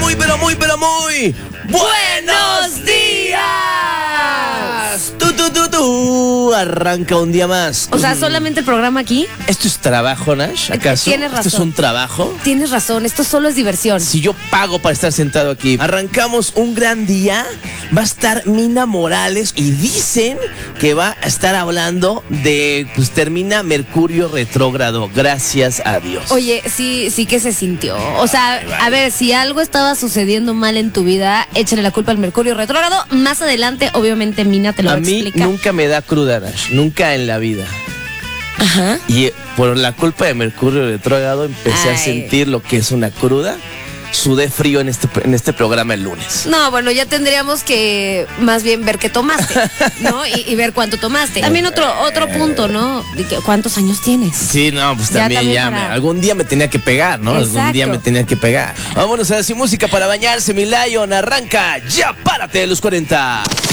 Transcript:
muy buenos días. Arranca un día más. O sea, solamente el programa aquí. ¿Esto es trabajo, Nash? ¿Acaso? Tienes razón. ¿Esto es un trabajo? Tienes razón, esto solo es diversión. Si yo pago para estar sentado aquí. Arrancamos un gran día. Va a estar Mina Morales y dicen que va a estar hablando de, pues termina Mercurio retrógrado, gracias a Dios. Oye, sí que se sintió. O sea, a ver, si algo estaba sucediendo mal en tu vida, échale la culpa al Mercurio retrógrado. Más adelante, obviamente, Mina te lo va a explicar. A mí nunca me da cruda, Nash, nunca en la vida. Ajá. Y por la culpa de Mercurio retrógrado empecé a sentir lo que es una cruda. Sudé frío en este programa el lunes. No, bueno, ya tendríamos que más bien ver qué tomaste, ¿no? Y ver cuánto tomaste. También otro punto, ¿no? ¿Cuántos años tienes? Sí, no, pues también algún día me tenía que pegar, ¿no? Exacto. Algún día me tenía que pegar. Vámonos a decir música para bañarse, mi Lion. Arranca, ya párate de los 40.